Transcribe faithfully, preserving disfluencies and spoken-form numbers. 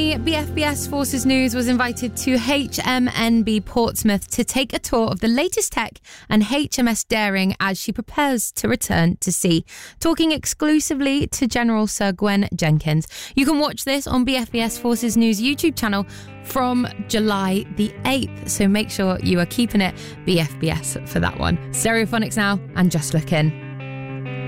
finally, B F B S Forces News was invited to H M N B Portsmouth to take a tour of the latest tech and H M S Daring as she prepares to return to sea. Talking exclusively to General Sir Gwen Jenkins. You can watch this on B F B S Forces News YouTube channel from July the eighth. So make sure you are keeping it B F B S for that one. Stereophonics now and Just Look In.